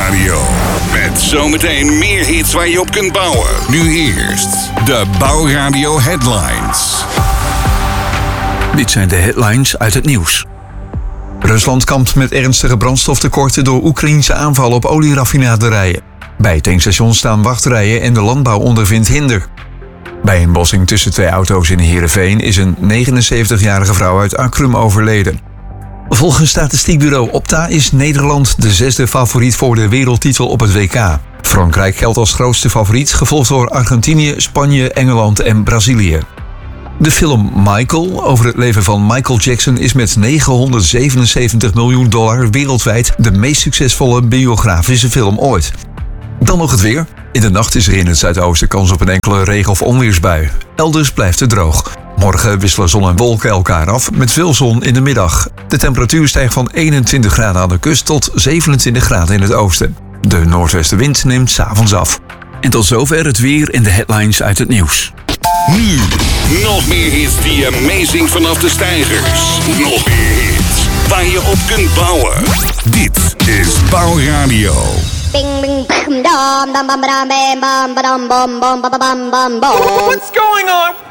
Bouwradio. Met zometeen meer hits waar je op kunt bouwen. Nu eerst de Bouwradio Headlines. Dit zijn de headlines uit het nieuws. Rusland kampt met ernstige brandstoftekorten door Oekraïense aanvallen op olieraffinaderijen. Bij tankstations staan wachtrijen en de landbouw ondervindt hinder. Bij een botsing tussen twee auto's in Heerenveen is een 79-jarige vrouw uit Akrum overleden. Volgens statistiekbureau Opta is Nederland de 6e favoriet voor de wereldtitel op het WK. Frankrijk geldt als grootste favoriet, gevolgd door Argentinië, Spanje, Engeland en Brazilië. De film Michael over het leven van Michael Jackson is met $977 miljoen wereldwijd de meest succesvolle biografische film ooit. Dan nog het weer. In de nacht is er in het zuidoosten kans op een enkele regen- of onweersbui. Elders blijft het droog. Morgen wisselen zon en wolken elkaar af met veel zon in de middag. De temperatuur stijgt van 21 graden aan de kust tot 27 graden in het oosten. De noordwestenwind neemt 's avonds af. En tot zover het weer en de headlines uit het nieuws. Nu, nog meer hits die je meezingt vanaf de steigers. Nog meer hits waar je op kunt bouwen. Dit is Bouwradio. Bing bing bam dam dam bam bam bam bam bam bam bam bam bam bam. What's going on?